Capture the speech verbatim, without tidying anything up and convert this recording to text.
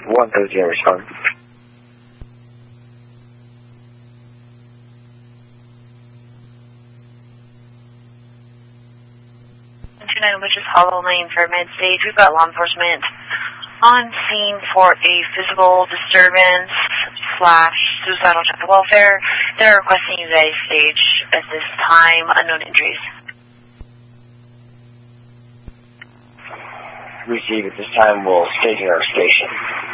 one thirty, respond. two nine, which is Hollow Lane for Mid-Stage. We've got law enforcement on scene for a physical disturbance slash suicidal type of welfare. They're requesting you guys stage at this time unknown injuries. Receive at this time. We'll stage at our station.